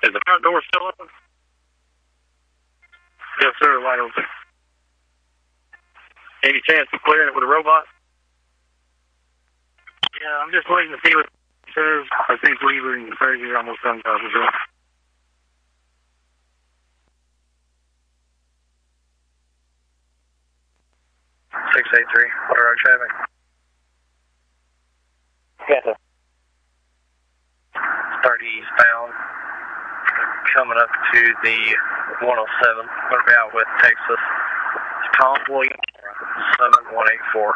Is the front door still open? Yes, sir, wide open. Any chance of clearing it with a robot? Yeah, I'm just waiting to see what it says. I think Weaver and Fergie are almost done talking to him. What are our traffic? Yes, sir. 30 eastbound, coming up to the 107. Going to be out with Texas. Tom Williams, 7184.